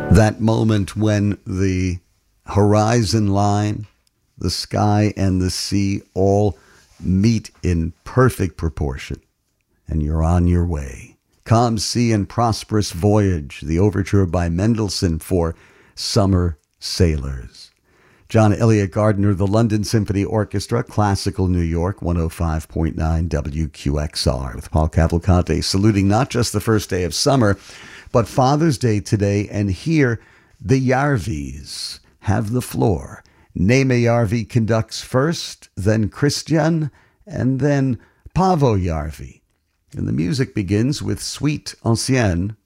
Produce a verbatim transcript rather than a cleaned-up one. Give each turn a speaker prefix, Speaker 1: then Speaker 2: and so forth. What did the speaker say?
Speaker 1: That moment when the horizon line, the sky and the sea all meet in perfect proportion, and you're on your way. Calm Sea and Prosperous Voyage, the overture by Mendelssohn for Summer Sailors. John Elliott Gardner, the London Symphony Orchestra, Classical New York, one oh five point nine W Q X R, with Paul Cavalcante saluting not just the first day of summer, but Father's Day today. And here, the Järvis have the floor. Neeme Järvi conducts first, then Christian, and then Paavo Järvi. And the music begins with Suite Ancienne